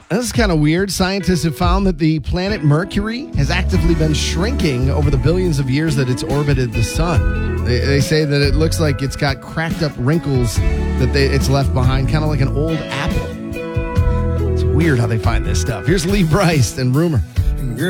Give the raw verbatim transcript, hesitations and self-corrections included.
This is kind of weird. Scientists have found that the planet Mercury has actively been shrinking over the billions of years that it's orbited the sun. They, they say that it looks like it's got cracked up wrinkles that they, it's left behind, kind of like an old apple. It's weird how they find this stuff. Here's Lee Bryce and Rumor.